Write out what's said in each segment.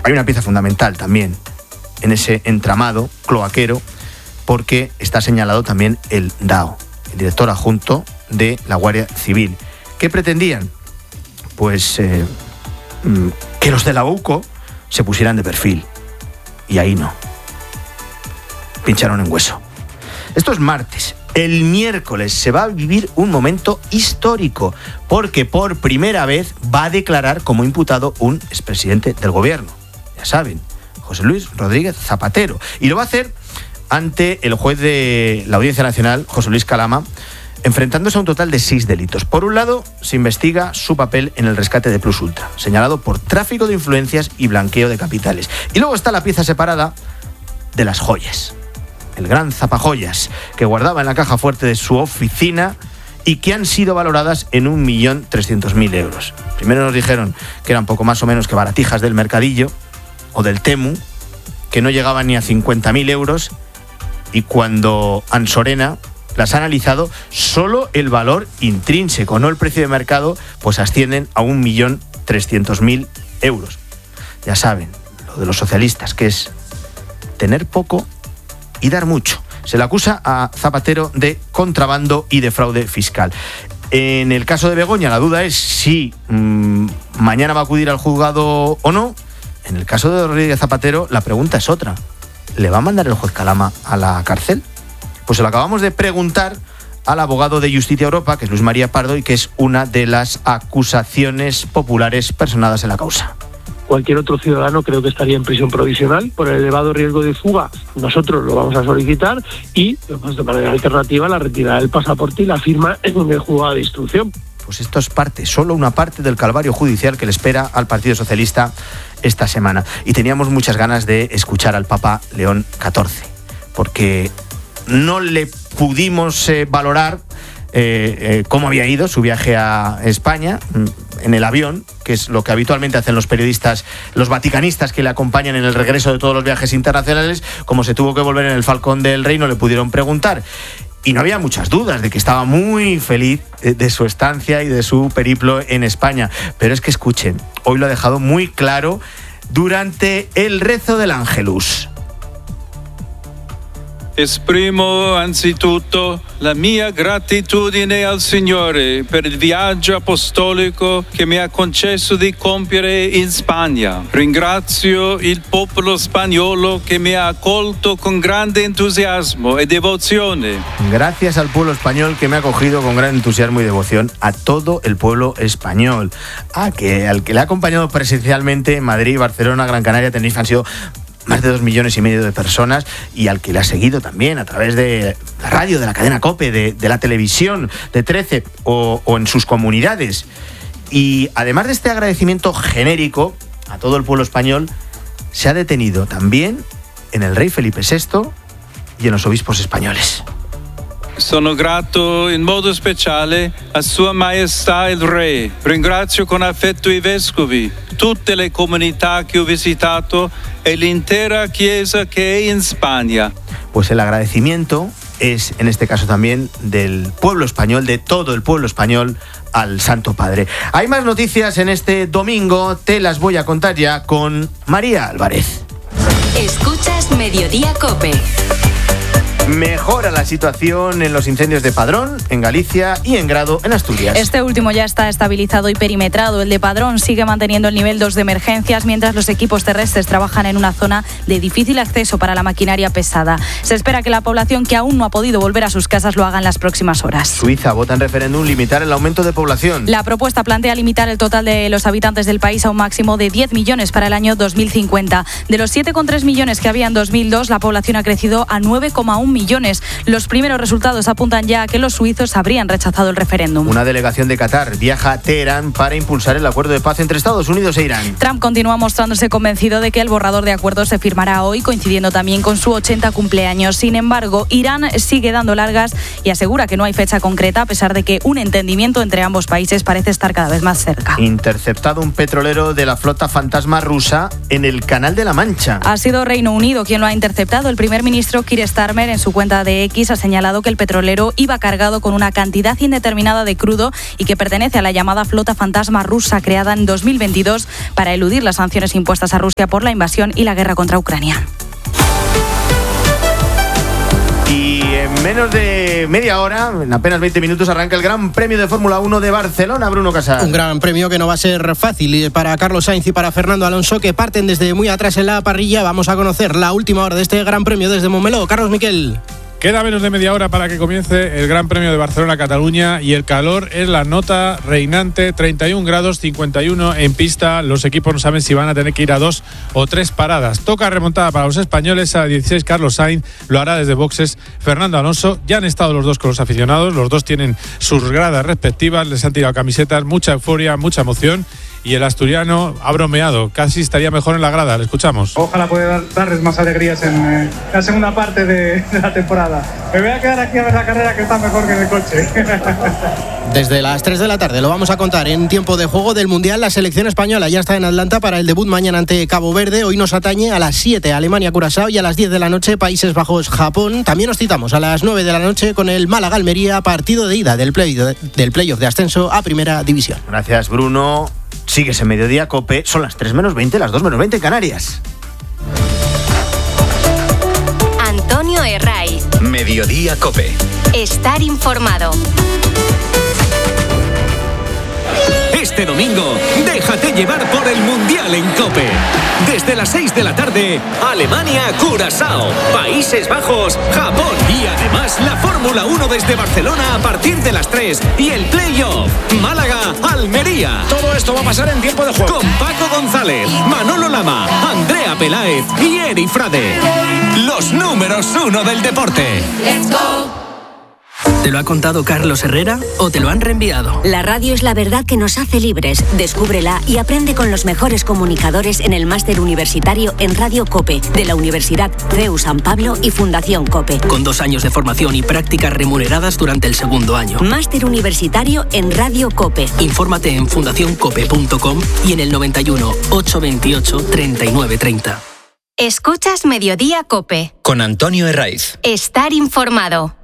hay una pieza fundamental también en ese entramado cloaquero, porque está señalado también el DAO, el director adjunto de la Guardia Civil. ¿Qué pretendían? Pues que los de la UCO se pusieran de perfil. Y ahí no. Pincharon en hueso. Esto es martes. El miércoles se va a vivir un momento histórico, porque por primera vez va a declarar como imputado un expresidente del gobierno. Ya saben, José Luis Rodríguez Zapatero. Y lo va a hacer ante el juez de la Audiencia Nacional, José Luis Calama, enfrentándose a un total de 6 delitos. Por un lado, se investiga su papel en el rescate de Plus Ultra, señalado por tráfico de influencias y blanqueo de capitales. Y luego está la pieza separada de las joyas. El gran zapajoyas que guardaba en la caja fuerte de su oficina y que han sido valoradas en 1.300.000 euros. Primero nos dijeron que eran poco más o menos que baratijas del Mercadillo o del Temu, que no llegaban ni a 50.000 euros, y cuando Ansorena las ha analizado, solo el valor intrínseco, no el precio de mercado, pues ascienden a 1.300.000 euros. Ya saben, lo de los socialistas, que es tener poco y dar mucho. Se le acusa a Zapatero de contrabando y de fraude fiscal. En el caso de Begoña, la duda es si mañana va a acudir al juzgado o no. En el caso de Rodríguez Zapatero, la pregunta es otra. ¿Le va a mandar el juez Calama a la cárcel? Pues se lo acabamos de preguntar al abogado de Justicia Europa, que es Luis María Pardo, y que es una de las acusaciones populares personadas en la causa. Cualquier otro ciudadano creo que estaría en prisión provisional por el elevado riesgo de fuga. Nosotros lo vamos a solicitar y, de manera alternativa, la retirada del pasaporte y la firma en el juzgado de instrucción. Pues esto es solo una parte del calvario judicial que le espera al Partido Socialista esta semana. Y teníamos muchas ganas de escuchar al Papa León XIV, porque no le pudimos valorar cómo había ido su viaje a España en el avión, que es lo que habitualmente hacen los periodistas, los vaticanistas que le acompañan en el regreso de todos los viajes internacionales. Como se tuvo que volver en el Falcón del Rey, no le pudieron preguntar. Y no había muchas dudas de que estaba muy feliz de su estancia y de su periplo en España. Pero es que escuchen, hoy lo ha dejado muy claro durante el rezo del Ángelus. Esprimo anzitutto la mia gratitudine al Signore per il viaggio apostolico che mi ha concesso di compiere in Spagna. Ringrazio il popolo spagnolo che mi ha accolto con grande entusiasmo e devozione. Gracias al pueblo español que me ha acogido con gran entusiasmo y devoción, a todo el pueblo español, al que le ha acompañado presencialmente en Madrid, Barcelona, Gran Canaria, Tenerife. Han sido más de 2,5 millones de personas, y al que le ha seguido también a través de la radio, de la cadena COPE, de la televisión, de 13 o en sus comunidades. Y además de este agradecimiento genérico a todo el pueblo español, se ha detenido también en el rey Felipe VI y en los obispos españoles. Sono grato in modo speciale a Sua Maestà il Re. Ringrazio con affetto i vescovi, tutte le comunità che ho visitato e l'intera Chiesa che è in Spagna. Pues el agradecimiento es, en este caso también, del pueblo español, de todo el pueblo español, al Santo Padre. Hay más noticias en este domingo, te las voy a contar ya con María Álvarez. Escuchas Mediodía COPE. Mejora la situación en los incendios de Padrón, en Galicia, y en Grado, en Asturias. Este último ya está estabilizado y perimetrado. El de Padrón sigue manteniendo el nivel 2 de emergencias, mientras los equipos terrestres trabajan en una zona de difícil acceso para la maquinaria pesada. Se espera que la población que aún no ha podido volver a sus casas lo haga en las próximas horas. Suiza vota en referéndum limitar el aumento de población. La propuesta plantea limitar el total de los habitantes del país a un máximo de 10 millones para el año 2050. De los 7,3 millones que había en 2002, la población ha crecido a 9,1 millones. Los primeros resultados apuntan ya a que los suizos habrían rechazado el referéndum. Una delegación de Qatar viaja a Teherán para impulsar el acuerdo de paz entre Estados Unidos e Irán. Trump continúa mostrándose convencido de que el borrador de acuerdo se firmará hoy, coincidiendo también con su 80 cumpleaños. Sin embargo, Irán sigue dando largas y asegura que no hay fecha concreta, a pesar de que un entendimiento entre ambos países parece estar cada vez más cerca. Interceptado un petrolero de la flota fantasma rusa en el Canal de la Mancha. Ha sido Reino Unido quien lo ha interceptado. El primer ministro Keir Starmer, en su su cuenta de X ha señalado que el petrolero iba cargado con una cantidad indeterminada de crudo y que pertenece a la llamada flota fantasma rusa creada en 2022 para eludir las sanciones impuestas a Rusia por la invasión y la guerra contra Ucrania. Y en menos de media hora, en apenas 20 minutos, arranca el Gran Premio de Fórmula 1 de Barcelona, Bruno Casal. Un gran premio que no va a ser fácil para Carlos Sainz y para Fernando Alonso, que parten desde muy atrás en la parrilla. Vamos a conocer la última hora de este Gran Premio desde Montmeló. Carlos Miquel. Queda menos de media hora para que comience el Gran Premio de Barcelona-Cataluña y el calor es la nota reinante, 31 grados, 51 en pista. Los equipos no saben si van a tener que ir a 2 o 3 paradas. Toca remontada para los españoles a 16 Carlos Sainz, lo hará desde boxes Fernando Alonso. Ya han estado los dos con los aficionados, los dos tienen sus gradas respectivas, les han tirado camisetas, mucha euforia, mucha emoción. Y el asturiano ha bromeado, casi estaría mejor en la grada, le escuchamos. Ojalá pueda darles más alegrías en la segunda parte de la temporada. Me voy a quedar aquí a ver la carrera, que está mejor que en el coche. Desde las 3 de la tarde lo vamos a contar en tiempo de juego del Mundial. La selección española ya está en Atlanta para el debut mañana ante Cabo Verde. Hoy nos atañe a las 7 Alemania-Curazao y a las 10 de la noche Países Bajos-Japón. También nos citamos a las 9 de la noche con el Málaga-Almería, partido de ida del playoff de ascenso a Primera División. Gracias, Bruno. Sigues en Mediodía Cope, son las 3 menos 20, las 2 menos 20 en Canarias. Antonio Herraiz. Mediodía Cope. Estar informado. Este domingo, déjate llevar por el Mundial en COPE. Desde las 6 de la tarde, Alemania-Curazao, Países Bajos, Japón. Y además la Fórmula 1 desde Barcelona a partir de las 3. Y el playoff, Málaga-Almería. Todo esto va a pasar en tiempo de juego. Con Paco González, Manolo Lama, Andrea Peláez y Eri Frade. Los números 1 del deporte. Let's go. ¿Te lo ha contado Carlos Herrera o te lo han reenviado? La radio es la verdad que nos hace libres. Descúbrela y aprende con los mejores comunicadores en el máster universitario en Radio COPE de la Universidad CEU San Pablo y Fundación COPE. Con 2 años de formación y prácticas remuneradas durante el segundo año. Máster universitario en Radio COPE. Infórmate en fundacioncope.com y en el 91 828 3930. Escuchas Mediodía Cope. Con Antonio Herraiz. Estar informado.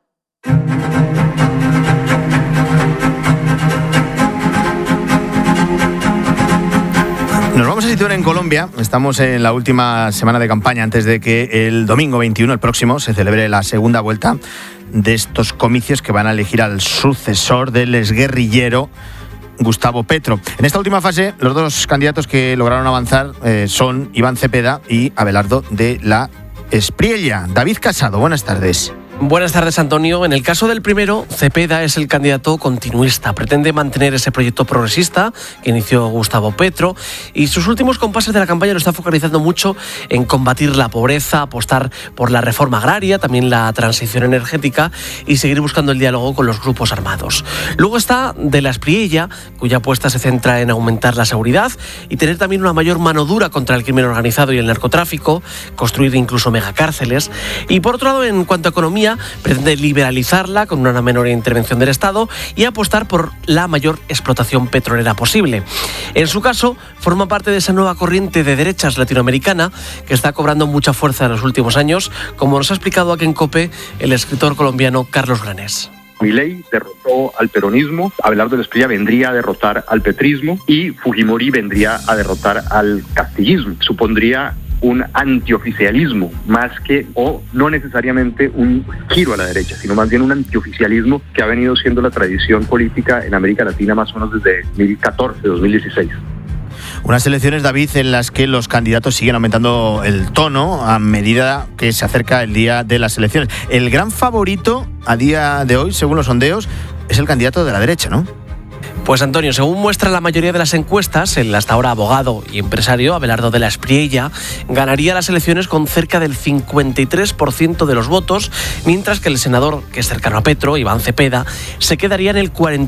Nos vamos a situar en Colombia. Estamos en la última semana de campaña antes de que el domingo 21, el próximo, se celebre la segunda vuelta de estos comicios que van a elegir al sucesor del exguerrillero Gustavo Petro. En esta última fase, los dos candidatos que lograron avanzar son Iván Cepeda y Abelardo de la Espriella. David Casado, buenas tardes. Buenas tardes, Antonio. En el caso del primero, Cepeda es el candidato continuista. Pretende mantener ese proyecto progresista que inició Gustavo Petro y sus últimos compases de la campaña lo está focalizando mucho en combatir la pobreza, apostar por la reforma agraria, también la transición energética y seguir buscando el diálogo con los grupos armados. Luego está de la Espriella, cuya apuesta se centra en aumentar la seguridad y tener también una mayor mano dura contra el crimen organizado y el narcotráfico, construir incluso megacárceles. Y por otro lado, en cuanto a economía, pretende liberalizarla con una menor intervención del Estado y apostar por la mayor explotación petrolera posible. En su caso, forma parte de esa nueva corriente de derechas latinoamericana que está cobrando mucha fuerza en los últimos años, como nos ha explicado aquí en COPE el escritor colombiano Carlos Granés. Milei derrotó al peronismo, Abelardo de la Espriella vendría a derrotar al petrismo y Fujimori vendría a derrotar al castillismo. Supondría un antioficialismo más que, o no necesariamente un giro a la derecha, sino más bien un antioficialismo que ha venido siendo la tradición política en América Latina más o menos desde 2014, 2016. Unas elecciones, David, en las que los candidatos siguen aumentando el tono a medida que se acerca el día de las elecciones. El gran favorito a día de hoy, según los sondeos, es el candidato de la derecha, ¿no? Pues Antonio, según muestra la mayoría de las encuestas, el hasta ahora abogado y empresario Abelardo de la Espriella ganaría las elecciones con cerca del 53% de los votos, mientras que el senador, que es cercano a Petro, Iván Cepeda, se quedaría en el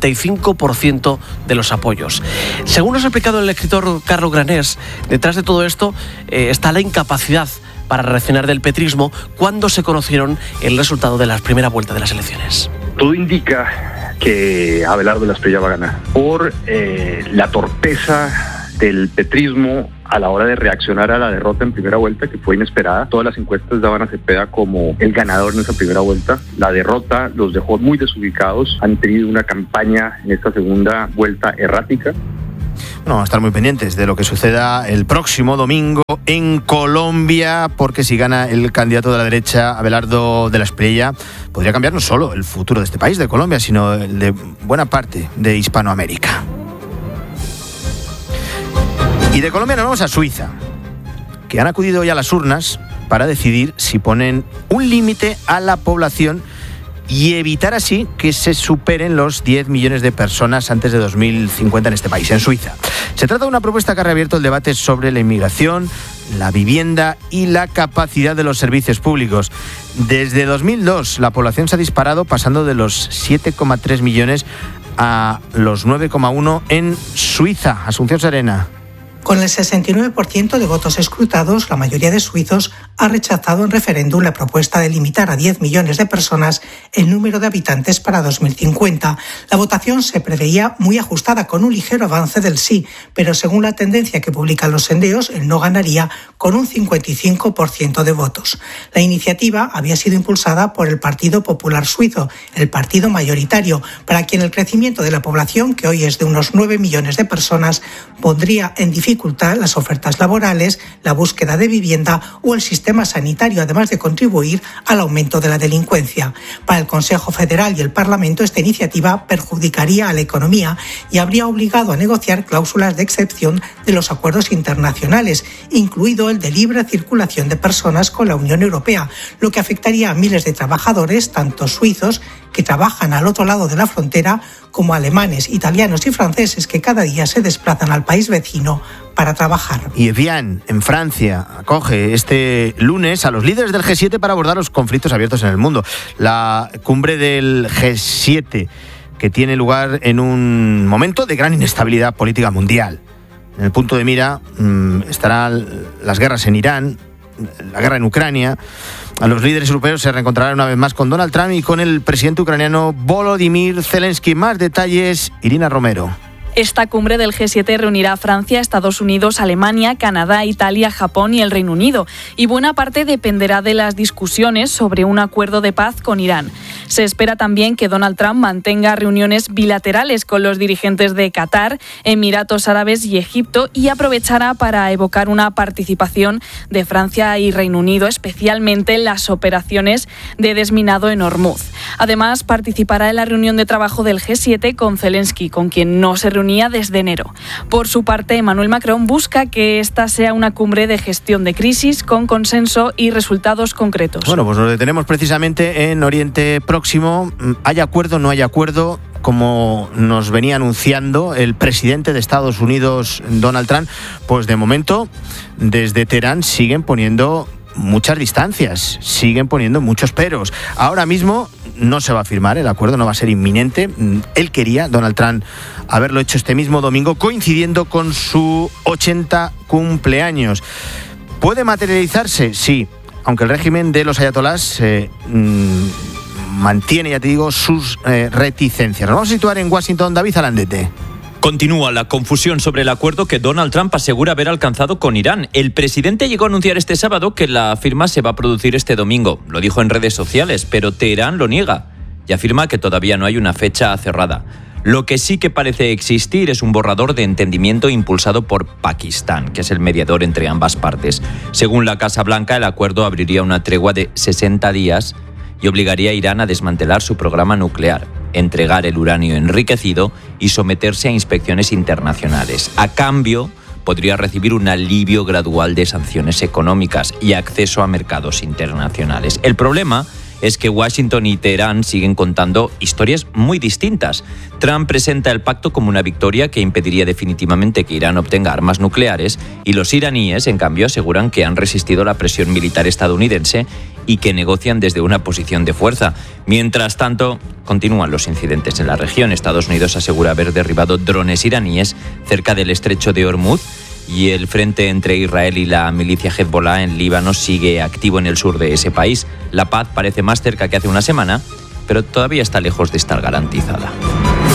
45% de los apoyos. Según nos ha explicado el escritor Carlos Granés, detrás de todo esto está la incapacidad para reaccionar del petrismo cuando se conocieron el resultado de la primera vuelta de las elecciones. Todo indica que Abelardo de la Espriella va a ganar por la torpeza del petrismo a la hora de reaccionar a la derrota en primera vuelta, que fue inesperada. Todas las encuestas daban a Cepeda como el ganador en esa primera vuelta. La derrota los dejó muy desubicados, han tenido una campaña en esta segunda vuelta errática. Bueno, vamos a estar muy pendientes de lo que suceda el próximo domingo en Colombia, porque si gana el candidato de la derecha, Abelardo de la Espriella, podría cambiar no solo el futuro de este país, de Colombia, sino el de buena parte de Hispanoamérica. Y de Colombia nos vamos a Suiza, que han acudido ya a las urnas para decidir si ponen un límite a la población y evitar así que se superen los 10 millones de personas antes de 2050 en este país, en Suiza. Se trata de una propuesta que ha reabierto el debate sobre la inmigración, la vivienda y la capacidad de los servicios públicos. Desde 2002 la población se ha disparado, pasando de los 7,3 millones a los 9,1 en Suiza. Asunción Serena. Con el 69% de votos escrutados, la mayoría de suizos ha rechazado en referéndum la propuesta de limitar a 10 millones de personas el número de habitantes para 2050. La votación se preveía muy ajustada, con un ligero avance del sí, pero según la tendencia que publican los sondeos, el no ganaría con un 55% de votos. La iniciativa había sido impulsada por el Partido Popular Suizo, el partido mayoritario, para quien el crecimiento de la población, que hoy es de unos 9 millones de personas, pondría en dificultad las ofertas laborales, la búsqueda de vivienda o el sistema sanitario, además de contribuir al aumento de la delincuencia. Para el Consejo Federal y el Parlamento, esta iniciativa perjudicaría a la economía y habría obligado a negociar cláusulas de excepción de los acuerdos internacionales, incluido el de libre circulación de personas con la Unión Europea, lo que afectaría a miles de trabajadores, tanto suizos que trabajan al otro lado de la frontera, como alemanes, italianos y franceses que cada día se desplazan al país vecino para trabajar. Y Evian, en Francia, acoge este lunes a los líderes del G7 para abordar los conflictos abiertos en el mundo. La cumbre del G7, que tiene lugar en un momento de gran inestabilidad política mundial. En el punto de mira estarán las guerras en Irán, la guerra en Ucrania. Los líderes europeos se reencontrarán una vez más con Donald Trump y con el presidente ucraniano Volodymyr Zelensky. Más detalles, Irina Romero. Esta cumbre del G7 reunirá a Francia, Estados Unidos, Alemania, Canadá, Italia, Japón y el Reino Unido. Y buena parte dependerá de las discusiones sobre un acuerdo de paz con Irán. Se espera también que Donald Trump mantenga reuniones bilaterales con los dirigentes de Qatar, Emiratos Árabes y Egipto, y aprovechará para evocar una participación de Francia y Reino Unido, especialmente en las operaciones de desminado en Hormuz. Además, participará en la reunión de trabajo del G7 con Zelensky, con quien no se reunía desde enero. Por su parte, Emmanuel Macron busca que esta sea una cumbre de gestión de crisis con consenso y resultados concretos. Bueno, pues nos detenemos precisamente en Oriente Próximo. ¿Hay acuerdo, no hay acuerdo? Como nos venía anunciando el presidente de Estados Unidos, Donald Trump, pues de momento desde Teherán siguen poniendo muchas distancias, siguen poniendo muchos peros. Ahora mismo no se va a firmar, el acuerdo no va a ser inminente. Él quería, Donald Trump, haberlo hecho este mismo domingo, coincidiendo con su 80 cumpleaños. ¿Puede materializarse? Sí, aunque el régimen de los ayatolás mantiene, ya te digo, sus reticencias. Nos vamos a situar en Washington. David Alandete. Continúa la confusión sobre el acuerdo que Donald Trump asegura haber alcanzado con Irán. El presidente llegó a anunciar este sábado que la firma se va a producir este domingo. Lo dijo en redes sociales, pero Teherán lo niega y afirma que todavía no hay una fecha cerrada. Lo que sí que parece existir es un borrador de entendimiento impulsado por Pakistán, que es el mediador entre ambas partes. Según la Casa Blanca, el acuerdo abriría una tregua de 60 días y obligaría a Irán a desmantelar su programa nuclear, entregar el uranio enriquecido y someterse a inspecciones internacionales. A cambio, podría recibir un alivio gradual de sanciones económicas y acceso a mercados internacionales. El problema es que Washington y Teherán siguen contando historias muy distintas. Trump presenta el pacto como una victoria que impediría definitivamente que Irán obtenga armas nucleares, y los iraníes, en cambio, aseguran que han resistido la presión militar estadounidense y que negocian desde una posición de fuerza. Mientras tanto, continúan los incidentes en la región. Estados Unidos asegura haber derribado drones iraníes cerca del estrecho de Hormuz, y el frente entre Israel y la milicia Hezbollah en Líbano sigue activo en el sur de ese país. La paz parece más cerca que hace una semana, pero todavía está lejos de estar garantizada.